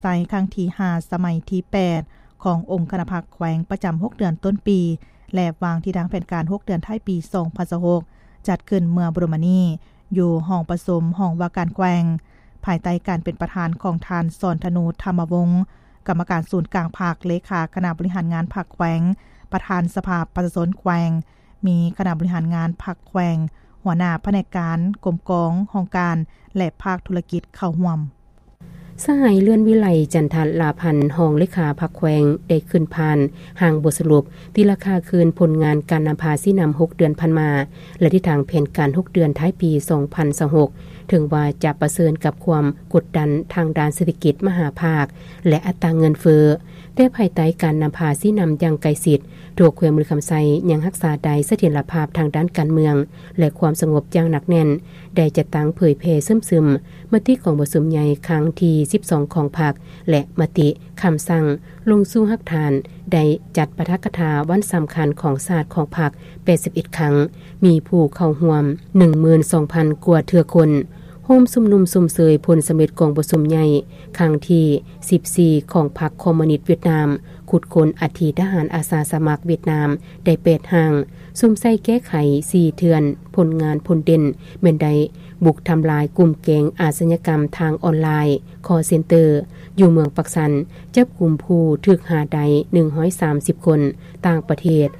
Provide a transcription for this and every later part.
ใส่ครั้งที่5สมัยที่8ขององค์คณะพรรคแขวงประจำ6เดือนต้นปีและวางที่ทางแผนการ6เดือนท้ายปี2026จัดขึ้นเมื่อบรมนีอยู่ห้องประชุมห้องว่าการแขวงภายใต้การเป็นประธานของทานสอนธนูธรรมวงศ์กรรมการศูนย์กลางภาคเลขาคณะบริหารงานพรรคแขวงประธานสภาประชาชนแขวงมีคณะบริหารงานพรรคแขวงหัวหน้าแผนกการกรมกองห้องการและภาคธุรกิจเข้าร่วมสหายเลื่อนวิไลจันทลาพันธ์ห้องเลขาพรรคแขวงได้ขึ้นผ่านห่างบทสรุปที่ราคาคืนผลงานการนำพาซี่นำ6เดือนพันมาและที่ทางแผนการ6เดือนท้ายปี2026ถึงว่าจะประเสริญกับความกดดันทางด้านเศรษฐกิจมหาภาคและอัตราเงินเฟ้อแต่ภายใต้การนำพาซี่นำอย่างไกลชิดถูกแขวงมือคำไซยังรักษาได้เสถียรภาพทางด้านการเมืองและความสงบอย่างหนักแน่นได้จัดตั้งเผยแพร่ซึมมติของประชุมใหญ่ครั้งที่12ของพรรคและมติคำสั่งลงสู่ฮักฐานได้จัดปาฐกถาวันสำคัญของศาสตร์ของพรรค81ครั้งมีผู้เข้าร่วม 12,000 กว่าเทื่อคนโฮมสุมนุมสุมเสยผลสำเร็จของประชุมใหญ่ครั้งที่14ของพรรคคอมมิวนิสต์เวียดนามขุดค้นอธิทหารอาสาสมัครเวียดนามได้8ห่างซุ่มใส่แก้ไข4เทือนผลงานผลเด่นแม่นได้บุกทำลายกลุ่มแก๊งอาชญากรรมทางออนไลน์คอลเซ็นเตอร์อยู่เมืองปักสันจับกลุ่มผู้ถูกหาได้130คนต่างประเทศ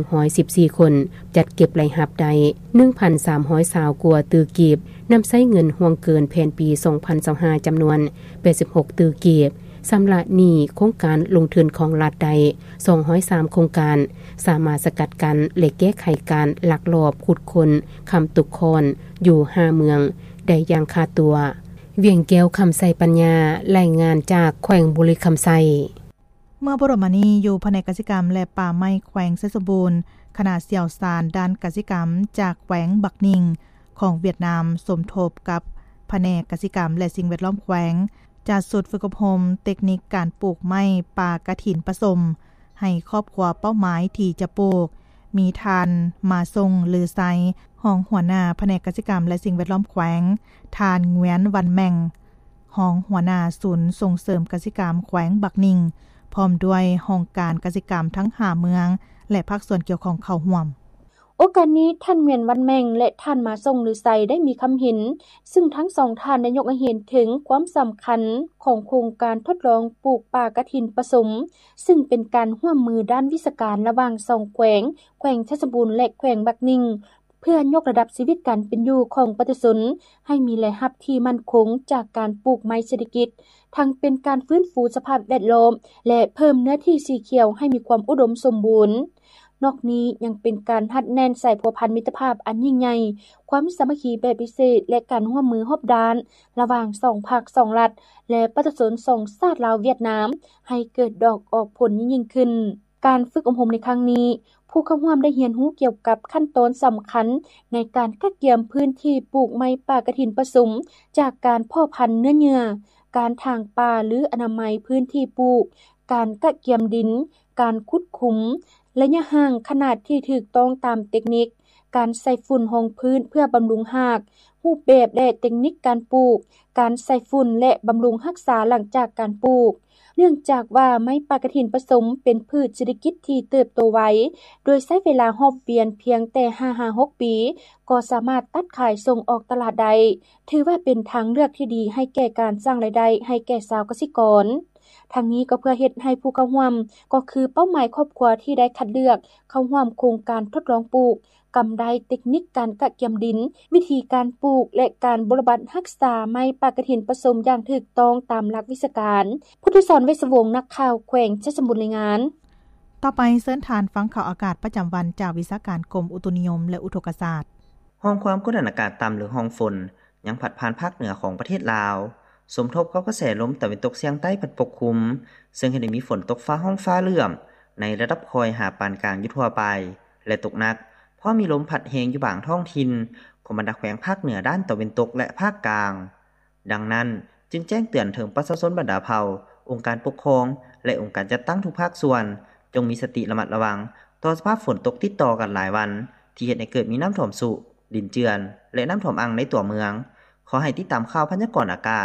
114คนจัดเก็บรายรับได้ 1,320 กว่าตือกีบนำใช้เงินห่วงเกินแผนปี2025จำนวน86ตือกีบสำหรับหนี้โครงการลงทุนของรัฐใด203โครงการสามารถสกัดกันและแก้ไขการลักลอบขุดค้นคำตุกคอนอยู่5เมืองได้อย่างคาตัวเวียงแก้วคำไสปัญญารายงานจากแขวงบุรีคำไสเมื่อบรมนีอยู่แผนกกสิกรรมและป่าไม้แขวงไซสมบูรณ์คณะเสี่ยวสารด้านกสิกรรมจากแขวงบักนิงของเวียดนามสมทบกับแผนกกสิกรรมและสิ่งแวดล้อมแขวงจัดสุดฝึกอบรมเทคนิคการปลูกไม้ป่ากระถินผสมให้ครอบครัวเป้าหมายที่จะปลูกมีทานมาทรงหรือไซห้องหัวหน้าแผนกกสิกรรมและสิ่งแวดล้อมแขวงทานเงวียนวันแม่งห้องหัวหน้าศูนย์ส่งเสริมกสิกรรมแขวงบักนิงพร้อมด้วยห้องการกสิกรรมทั้ง5เมืองและภาคส่วนเกี่ยวของเข้าร่วมโอกาสนี้ท่านเวียนวันแมงและท่านมาทรงหรือไซได้มีคำเห็นซึ่งทั้งสองท่านได้ยกให้เห็นถึงความสำคัญของโครงการทดลองปลูกป่ากระถินผสมซึ่งเป็นการร่วมมือด้านวิชาการระหว่าง2แขวงชัชบูรณ์และแขวงบักนิงเพื่อยกระดับชีวิตการเป็นอยู่ของประชาชนให้มีรายรับที่มั่นคงจากการปลูกไม้เศรษฐกิจทั้งเป็นการฟื้นฟูสภาพแวดล้อมและเพิ่มเนื้อที่สีเขียวให้มีความอุดมสมบูรณ์นอกนี้ยังเป็นการหัดแน่นใส่พัวพันมิตรภาพอันยิ่งใหญ่ความสามัคคีแบบพิเศษและการร่วมมือรอบด้านระหว่าง2ภาค2รัฐและประชาชน2ชาติลาวเวียดนามให้เกิดดอกออกผลยิ่งขึ้นการฝึกอบรมในครั้งนี้ผู้เข้าร่วมได้เรียนรู้เกี่ยวกับขั้นตอนสำคัญในการคัดเกี่ยมพื้นที่ปลูกไม้ป่ากระถินผสมจากการเพาะพันธุ์เนื้อเยื่อการถางป่าหรืออนามัยพื้นที่ปลูกการคัดเกี่ยมดินการขุดขุมระยะห่างขนาดที่ถูกต้องตามเทคนิคการใส่ฝุ่นรองพื้นเพื่อบำรุงรากรูปแบบและเทคนิคการปลูกการใส่ฝุ่นและบำรุงรักษาหลังจากการปลูกเนื่องจากว่าไม้ป่ากระถินผสมเป็นพืชเศรษฐกิจที่เติบโตไวโดยใช้เวลารอบเปลี่ยนเพียงแต่ 5-6 ปีก็สามารถตัดขายส่งออกตลาดได้ถือว่าเป็นทางเลือกที่ดีให้แก่การสร้างรายได้ให้แก่ชาวเกษตรกรทางนี้ก็เพื่อเฮ็ดให้ผู้เข้าร่วมก็คือเป้าหมายครอบครัวที่ได้คัดเลือกเข้าร่วมโครงการทดลองปลูกกำไดเทคนิคการกะเกียมดินวิธีการปลูกและการบำบัดรักษาไม้ป่ากระถินผสมอย่างถูกต้องตามหลักวิชาการพุทธสอนเวชวงศ์นักข่าวแขวงชัชบุรีรายงานต่อไปเชิญทานฟังข่าวอากาศประจำวันจากวิชาการกรมอุตุนิยมและอุทกศาสตร์ห้องความกดอากาศต่ำหรือห้องฝนยังพัดผ่านภาคเหนือของประเทศลาวสมทบกับกระแสลมตะวันตกเฉียงใต้พัดปกคลุมซึ่งให้ได้มีฝนตกฟ้าห้องฟ้าเหลื่อมในระดับคอยหาปานกลางอยู่ทั่วไปและตกหนักเพราะมีลมพัดแรงอยู่บางท้องถิ่นของบรรดาแขวงภาคเหนือด้านตะวันตกและภาคกลางดังนั้นจึงแจ้งเตือนถึงประชาชนบรรดาเผ่าองค์การปกครองและองค์การจัดตั้งทุกภาคส่วนจงมีสติระมัดระวังต่อสภาพฝนตกติดต่อกันหลายวันที่เฮ็ดให้เกิดมีน้ำท่วมสุดินเจือนและน้ำท่วมอ่างในตัวเมืองขอให้ติดตามข่าวพยากรณ์อากาศ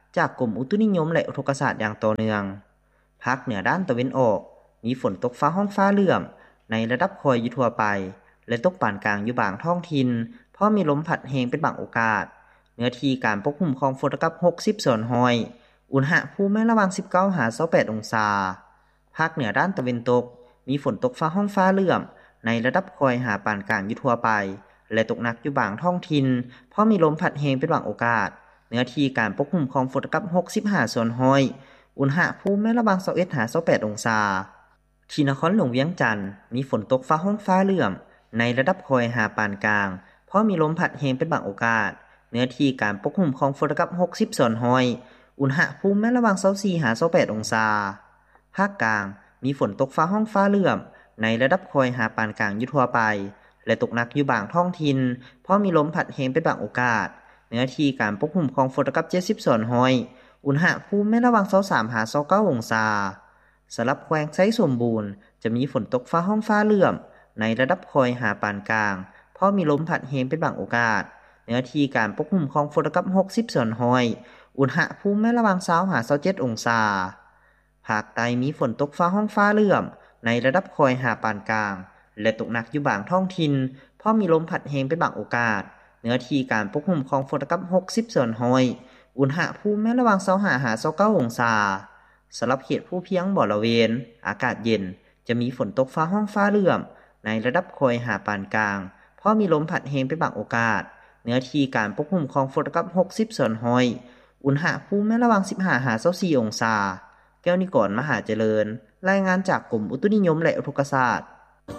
จากกรมอุตุนิยมและอุทกศาสตร์อย่างต่อเนื่องภาคเหนือด้านตะวันออกมีฝนตกฟ้าห้องฟ้าเหลื่อมในระดับคอยอยู่ทั่วไปและตกปานกลางอยู่บางท้องถิ่นเพราะมีลมพัดแรงเป็นบางโอกาสเนื้อที่การปกคลุมของฝนกับ60ส่วนห้อยอุณหภูมิระหว่าง19หา28องศาภาคเหนือด้านตะวันตกมีฝนตกฟ้าห้องฟ้าเหลื่อมในระดับคอยหาปานกลางอยู่ทั่วไปและตกหนักอยู่บางท้องถิ่นเพราะมีลมพัดแรงเป็นบางโอกาสเนื้อที่การปกคลุมของฝนกับ65ส่วนห้อยอุณหภูมิระหว่าง21หา28องศาที่นครหลวงเวียงจันทน์มีฝนตกฟ้าห้องฟ้าเหลื่อมในระดับคอยหาปานกลางเพราะมีลมพัดแรงเป็นบางโอกาสเนื้อที่การปกคลุมของฝนกับ60ส่วนห้อยอุณหภูมิระหว่าง24หา28องศาภาคกลางมีฝนตกฟ้าห้องฟ้าเหลื่อมในระดับคอยหาปานกลางอยู่ทั่วไปและตกหนักอยู่บางท้องถิ่นเพราะมีลมพัดแรงเป็นบางโอกาสเนื้อที่การปกคลุมของฝนกับ70ส่วนห้อยอุณหภูมิระหว่าง23หา29องศาสำหรับแขวงไซสมบูรณ์จะมีฝนตกฟ้าห้องฟ้าเหลื่อมในระดับคอยหาปานกลางเพราะมีลมพัดแรงเป็นบางโอกาสเนื้อที่การปกคลุมของฝนกับ60ส่วนห้อยอุณหภูมิระหว่าง20หา27องศาภาคใต้มีฝนตกฟ้าห้องฟ้าเหลื่อมในระดับคอยหาปานกลางและตกหนักอยู่บางท้องถิ่นเพราะมีลมพัดแรงเป็นบางโอกาสเนื้อที่การปกคลุมของฝนกับ60ส่วนห้อยอุณหภูมิระหว่าง25หา29องศาสำหรับเขตภูเพียงบริเวณอากาศเย็นจะมีฝนตกฟ้าห้องฟ้าเหลื่อมในระดับคอยหาปานกลางเพราะมีลมพัดแรงเป็นบางโอกาสเนื้อที่การปกคลุมของฝนกับ60ส่วนห้อยอุณหภูมิระหว่าง15หา24องศาแก้วนิกรมหาเจริญรายงานจากกรมอุตุนิยมและอุทกศาสตร์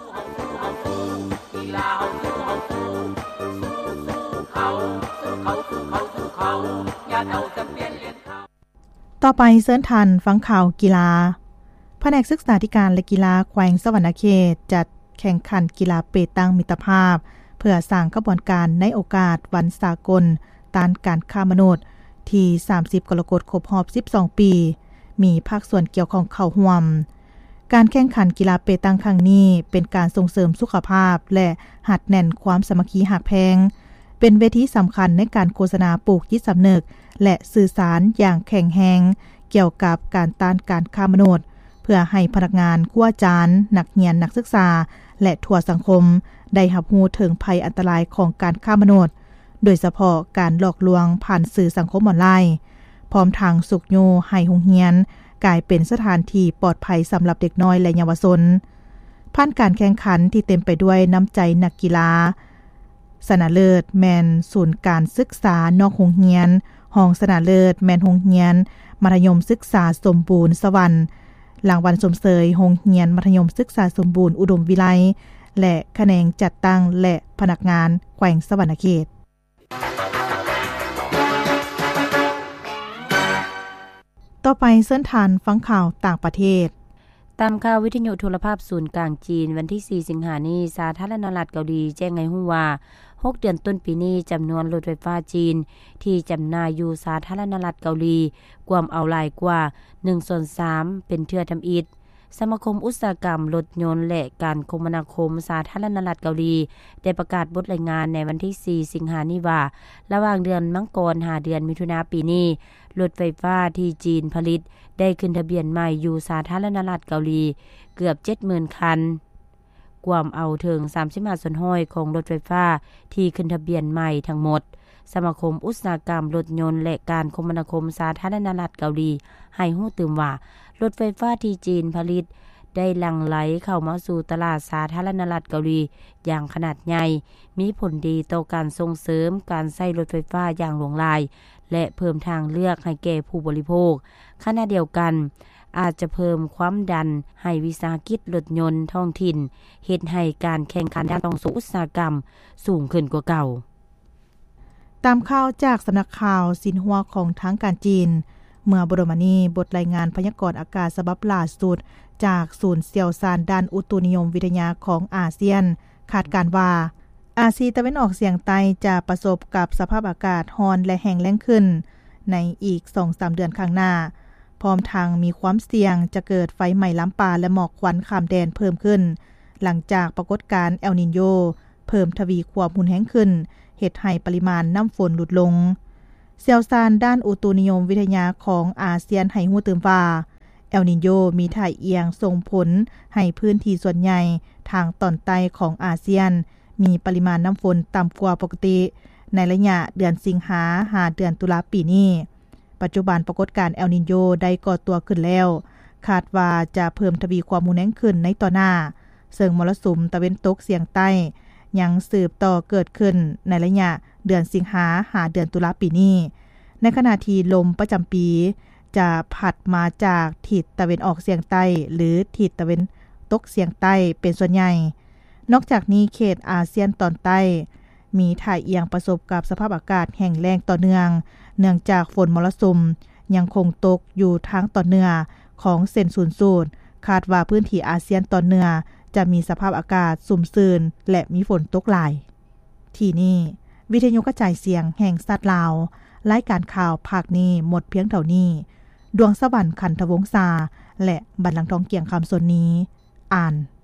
ต่อไปเสิร์นทันฟังข่าวกีฬาแผนกศึกษาธิการและกีฬาแขวงสวรรณเขตจัดแข่งขันกีฬาเปตังมิตรภาพเพื่อสร้างกระบวนการในโอกาสวันสากลต้านการค้ามนุษย์ที่30กรกฎาคมครบรอบ12ปีมีภาคส่วนเกี่ยวข้องเข้าร่วมการแข่งขันกีฬาเปตังครั้งนี้เป็นการส่งเสริมสุขภาพและหัดแน่นความสามัคคีหักแพงเป็นเวทีสำคัญในการโฆษณาปลูกจิตสำนึกและสื่อสารอย่างแข็งแรงเกี่ยวกับการต้านการค้ามนุษย์เพื่อให้พนักงานครูอาจารย์นักเรียนนักศึกษาและทั่วสังคมได้รับรู้ถึงภัยอันตรายของการค้ามนุษย์โดยเฉพาะการหลอกลวงผ่านสื่อสังคมออนไลน์พร้อมทางสุขโยให้โรงเรียนกลายเป็นสถานที่ปลอดภัยสำหรับเด็กน้อยและเยาวชนผ่านการแข่งขันที่เต็มไปด้วยน้ำใจนักกีฬาชนะเลิศแมนศูนย์การศึกษานอกโรงเรียนห้องชนะเลิศแมนโรงเรียนมัธยมศึกษาสมบูรณ์สวรรค์รางวัลสมเสยโรงเรียนมัธยมศึกษาสมบูรณ์อุดมวิไลและคะแนนจัดตั้งและพนักงานแขวงสวรรณเขตต่อไปเสิร์นทานฟังข่าวต่างประเทศตามข่าววิทยุโทรภาพศูนย์กลางจีนวันที่4สิงหาคมนี้สาธารณรัฐเกาหลีแจ้งให้รู้ว่า6เดือนต้นปีนี้จำนวนรถไฟฟ้าจีนที่จำหน่ายอยู่สาธารณรัฐเกาหลีกว่าเอาหลายกว่า 1/3 เป็นเทื่อทำอิฐสมาคมอุตสาหกรรมรถยนต์และการคมนาคมสาธารณรัฐเกาหลีได้ประกาศบทรายงานในวันที่4สิงหาคมนี้ว่าระหว่างเดือนมังกรหาเดือนมิถุนายนปีนี้รถไฟฟ้าที่จีนผลิตได้ขึ้นทะเบียนใหม่อยู่สาธารณรัฐเกาหลีเกือบ 70,000 คันกว่าเอาถึง 35% ของรถไฟฟ้าที่ขึ้นทะเบียนใหม่ทั้งหมดสมาคมอุตสาหกรรมรถยนต์และการคมนาคมสาธารณรัฐเกาหลีให้รู้ตื่นว่ารถไฟฟ้าที่จีนผลิตได้หลั่งไหลเข้ามาสู่ตลาดสาธารณรัฐเกาหลีอย่างขนาดใหญ่มีผลดีต่อการส่งเสริมการใช้รถไฟฟ้าอย่างหลวงหลายและเพิ่มทางเลือกให้แก่ผู้บริโภคขณะเดียวกันอาจจะเพิ่มความดันให้วิสาหกิจรถยนต์ท้องถิ่นเฮ็ดให้การแข่งขันด้านต้องสู่อุตสาหกรรมสูงขึ้นกว่าเก่าตามข่าวจากสำนักข่าวซินฮัวของทางการจีนเมื่อบรมณีบทรายงานพยากรณ์อากาศฉบับล่าสุดจากศูนย์เชี่ยวชาญด้านอุตุนิยมวิทยาของอาเซียนคาดการณ์ว่าอาซีตะวันออกเฉียงใต้จะประสบกับสภาพอากาศร้อนและแห้งแล้งขึ้นในอีก 2-3 เดือนข้างหน้าพร้อมทางมีความเสี่ยงจะเกิดไฟไหม้ล้ำป่าและหมอกควันข้ามแดนเพิ่มขึ้นหลังจากปรากฏการณ์เอลนิโญเพิ่มทวีความรุนแรงขึ้นเฮ็ดให้ปริมาณน้ำฝนลดลงเซี่ยวซานด้านอุตุนิยมวิทยาของอาเซียนให้ฮู้ตื่มว่าเอลนิโญมีท่าเอียงส่งผลให้พื้นที่ส่วนใหญ่ทางตอนใต้ของอาเซียนมีปริมาณน้ำฝนต่ำกว่าปกติในระยะเดือนสิงหาหาเดือนตุลาปีนี้ปัจจุบันปรากฏการณ์เอลนิโญได้ก่อตัวขึ้นแล้วคาดว่าจะเพิ่มทวีความรุนแรงขึ้นในต่อหน้าซึ่งมรสุมตะวันตกเฉียงใต้ยังสืบต่อเกิดขึ้นในระยะเดือนสิงหาหาเดือนตุลาปีนี้ในขณะที่ลมประจำปีจะพัดมาจากทิศตะวันออกเฉียงใต้หรือทิศตะวันตกเฉียงใต้เป็นส่วนใหญ่นอกจากนี้เขตอาเซียนตอนใต้มีท่าเอียงประสบกับสภาพอากาศแห้งแล้งต่อเนื่องจากฝนมรสุมยังคงตกอยู่ทางตอนเหนือของเส้นศูนย์สูตรคาดว่าพื้นที่อาเซียนตอนเหนือจะมีสภาพอากาศสุ่มซื่นและมีฝนตกหลายที่นี่วิทยุกระจายเสียงแห่งสัตว์ลาวรายการข่าวภาคนี้หมดเพียงเท่านี้ดวงสวรรค์ขันธวงศาและบัลลังก์ทองเกียงคำสนนี้อ่าน